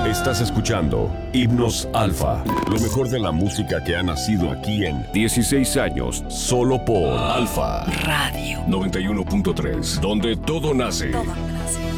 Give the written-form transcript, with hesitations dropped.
Estás escuchando Himnos Alfa, lo mejor de la música que ha nacido aquí en 16 años, solo por Alfa Radio 91.3, donde todo nace. Todo nace.